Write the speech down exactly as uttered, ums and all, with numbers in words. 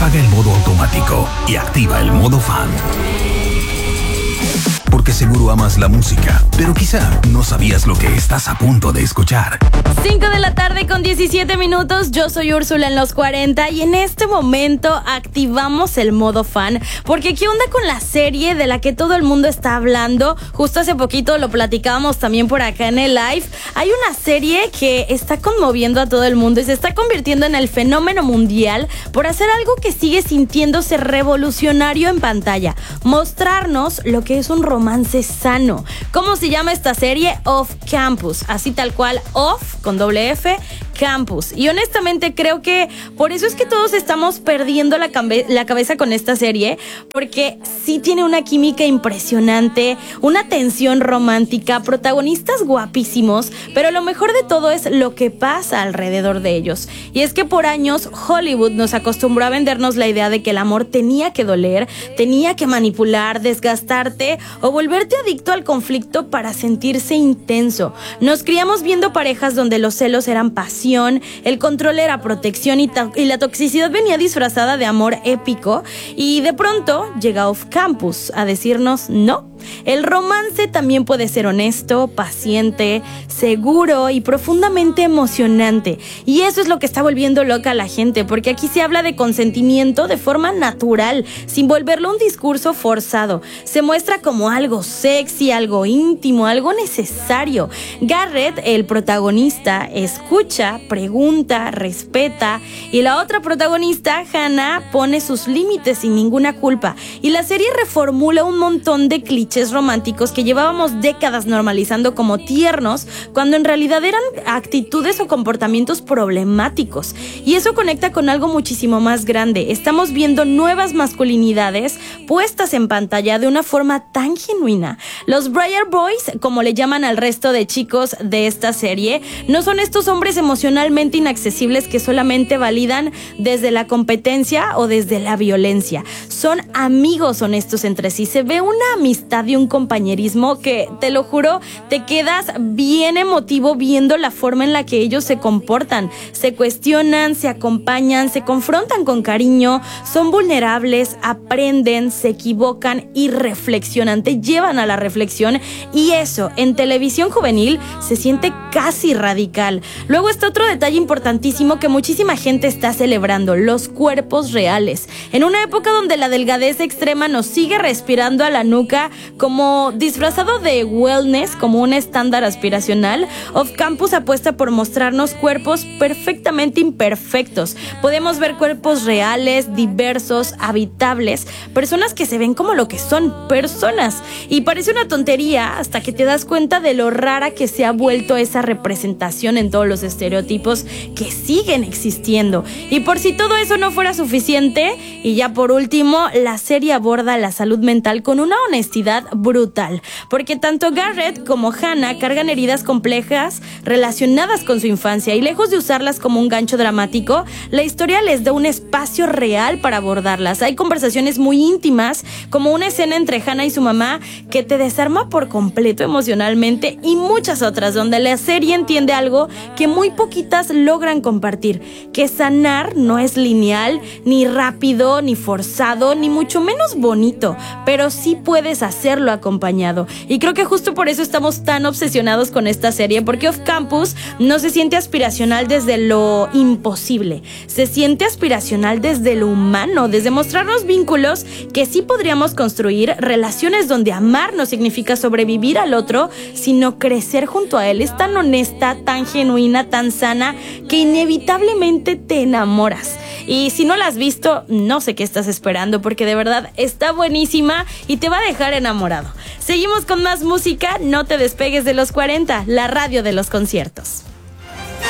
Apaga el modo automático y activa el modo fan. Porque seguro amas la música, pero quizá no sabías lo que estás a punto de escuchar. cinco de la tarde con diecisiete minutos, yo soy Úrsula en los cuarenta y en este momento activamos el modo fan, porque ¿qué onda con la serie de la que todo el mundo está hablando? Justo hace poquito lo platicábamos también por acá en el live. Hay una serie que está conmoviendo a todo el mundo y se está convirtiendo en el fenómeno mundial por hacer algo que sigue sintiéndose revolucionario en pantalla: mostrarnos lo que es un romance sano. ¿Cómo se llama esta serie? Off Campus, así tal cual, Off con doble F, Campus. Y honestamente creo que por eso es que todos estamos perdiendo la, cabe- la cabeza con esta serie, porque sí tiene una química impresionante, una tensión romántica, protagonistas guapísimos, pero lo mejor de todo es lo que pasa alrededor de ellos. Y es que por años Hollywood nos acostumbró a vendernos la idea de que el amor tenía que doler, tenía que manipular, desgastarte o volverte adicto al conflicto para sentirse intenso. Nos criamos viendo parejas donde los celos eran pasión, el control era protección y, to- y la toxicidad venía disfrazada de amor épico, y de pronto llega Off Campus a decirnos no. El romance también puede ser honesto, paciente, seguro y profundamente emocionante. Y eso es lo que está volviendo loca a la gente, porque aquí se habla de consentimiento de forma natural, sin volverlo un discurso forzado. Se muestra como algo sexy, algo íntimo, algo necesario. Garrett, el protagonista, escucha, pregunta, respeta, y la otra protagonista, Hannah, pone sus límites sin ninguna culpa. Y la serie reformula un montón de clichés románticos que llevábamos décadas normalizando como tiernos, cuando en realidad eran actitudes o comportamientos problemáticos. Y eso conecta con algo muchísimo más grande. Estamos viendo nuevas masculinidades puestas en pantalla de una forma tan genuina. Los Briar Boys, como le llaman al resto de chicos de esta serie, no son estos hombres emocionalmente inaccesibles que solamente validan desde la competencia o desde la violencia. Son amigos honestos entre sí. Se ve una amistad y un compañerismo que, te lo juro, te quedas bien emotivo viendo la forma en la que ellos se comportan. Se cuestionan, se acompañan, se confrontan con cariño, son vulnerables, aprenden, se equivocan y reflexionan, te llevan a la reflexión, y eso en televisión juvenil se siente casi radical. Luego está otro detalle importantísimo que muchísima gente está celebrando: los cuerpos reales. En una época donde la delgadez extrema nos sigue respirando a la nuca como disfrazado de wellness, como un estándar aspiracional, Off Campus apuesta por mostrarnos cuerpos perfectamente imperfectos. Podemos ver cuerpos reales, diversos, habitables, personas que se ven como lo que son, personas. Y parece una tontería hasta que te das cuenta de lo rara que se ha vuelto esa representación en todos los estereotipos que siguen existiendo. Y por si todo eso no fuera suficiente, y ya por último, la serie aborda la salud mental con una honestidad brutal, porque tanto Garrett como Hannah cargan heridas complejas relacionadas con su infancia, y lejos de usarlas como un gancho dramático, la historia les da un espacio real para abordarlas. Hay conversaciones muy íntimas, como una escena entre Hannah y su mamá que te desarma por completo emocionalmente, y muchas otras donde la serie entiende algo que muy poquitas logran compartir: que sanar no es lineal, ni rápido, ni forzado, ni mucho menos bonito, pero sí puedes hacerlo acompañado. Y creo que justo por eso estamos tan obsesionados con esta serie, porque Off Campus no se siente aspiracional desde lo imposible, se siente aspiracional desde lo humano, desde mostrarnos vínculos que sí podríamos construir, relaciones donde amar no significa sobrevivir al otro, sino crecer junto a él. Es tan honesta, tan genuina, tan sana, que inevitablemente te enamoras. Y si no la has visto, no sé qué estás esperando, porque de verdad está buenísima y te va a dejar enamorado. Seguimos con más música, no te despegues de los cuarenta, la radio de los conciertos.